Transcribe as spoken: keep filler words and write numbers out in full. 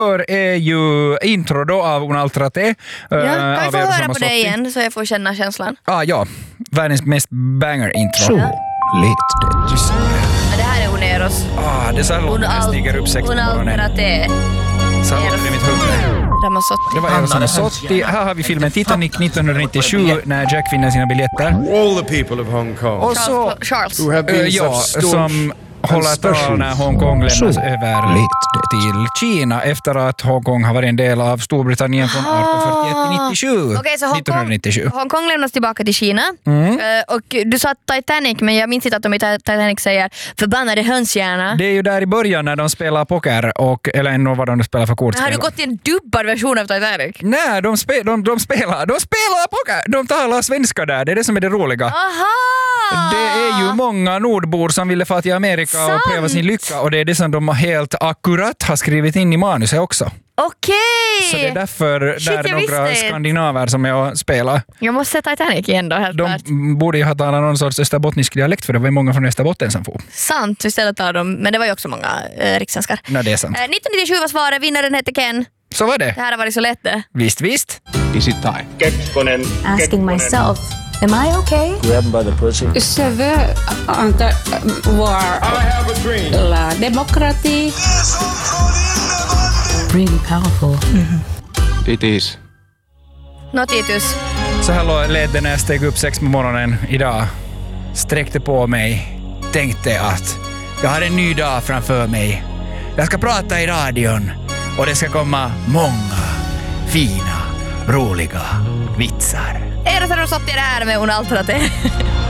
är ju intro då av Un'altra te. Ja, kan vi få höra på det igen så jag får känna känslan? Ah, ja, världens mest banger-intro. Så lät Just det. Det här är Uneros. Ah, det är så här långt när jag stiger upp sex på morgonen. Un'altra te. Så här låter det i mitt huvud. Ramazzotti. Det var Eros Ramazzotti. Här har vi filmen Titanic nittonhundranittiosju när Jack vinner sina biljetter. All the people of Hong Kong. Och så, Charles. Who have been äh, ja, such som håller tal när Hongkong lämnas över till Kina efter att Hongkong har varit en del av Storbritannien från arton fyrtioett till nittiosju. Okej, så Hongkong, nittonhundranittiosju. Hongkong lämnas tillbaka till Kina. Mm. Uh, och du sa Titanic, men jag minns inte att de i Titanic säger förbannade hönshjärna. Det är ju där i början när de spelar poker, och, eller ändå vad de spelar för kortspel. Har du gått till en dubbad version av Titanic? Nej, de, spe, de, de spelar de spelar poker. De talar svenska där, det är det som är det roliga. Aha! Det är ju många nordbor som ville få till Amerika Sant. och pröva sin lycka, och det är det som de helt akkurat har skrivit in i manuset också. Okej! Så det är därför Shit, där är jag några visste. skandinaver som jag spelar. Jag måste se Titanic igen då, helt De klart. borde ju ha talat någon sorts österbottnisk dialekt, för det var ju många från Österbotten som får. Sant, istället tar de, men det var ju också många eh, rikssvenskar. Nej, det är sant. Eh, nittonhundranittiosju var svaret, vinnaren hette Ken. Så var det. Det här har varit så lätt det. Visst, visst. Is it time? Kekkonen. Asking myself, am I okay? Grab him by the pussy. Je veux entendre voir I have a dream. la démocratie. Really powerful. It is. Nå Titus, Så här lät det när jag steg upp sex på morgonen idag. Sträckte på mig. Tänkte att jag har en ny dag framför mig. Jag ska prata i radion. Och det ska komma många fina, roliga vitsar. Eros Ramazzotti är det här med Un'altra te.